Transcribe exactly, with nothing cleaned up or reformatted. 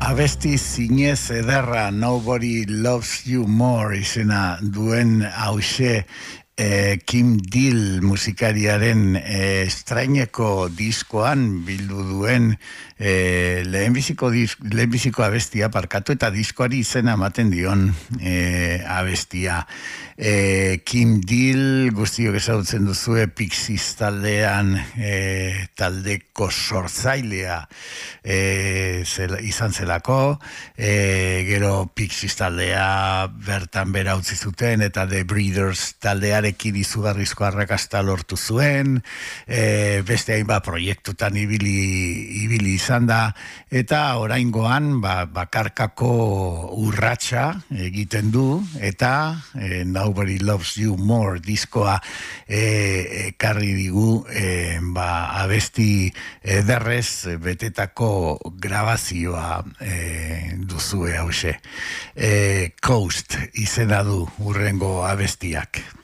Abesti zinez ederra, Nobody Loves You More izena duen hauxe eh, Kim Deal musikariaren eh, estraineko diskoan bildu duen eh, lehenbiziko, dis, lehenbiziko abestia parkatu eta diskoari izena ematen dion eh, abestia. Eh, Kim Deal guztiok ezagutzen duzue Pixies taldean eh, taldeko sortzailea eh, zela, izan zelako, eh, gero Pixies taldea bertan bera utzi zuten eta The Breeders taldearekin izugarrizko arrakasta lortu zuen, eh, beste hainbat proiektutan ibili, ibili izan da, eta oraingoan ba, bakarkako urratsa egiten du, eta eh, Nobody Loves You More diskoa eh, ekarri digu eh, ba, abesti ederrez betetako grabazioa eh, duzue hause. Eh, Coast izena du urrengo abestiak.